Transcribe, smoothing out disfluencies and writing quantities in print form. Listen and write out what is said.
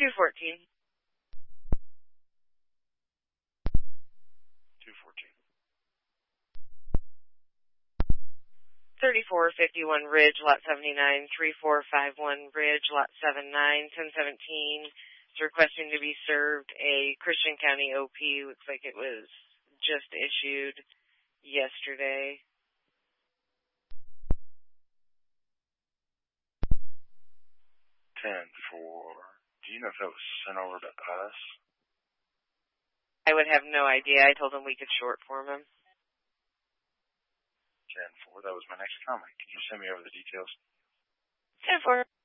214. 214. 3451 Ridge, Lot 79, 3451 Ridge, Lot 79, 1017. It's requesting to be served a Christian County OP. Looks like it was just issued yesterday. 10-4. Do you know if that was sent over to us? I would have no idea. I told him we could short form him. 10-4. That was my next comment. Can you send me over the details? 10-4.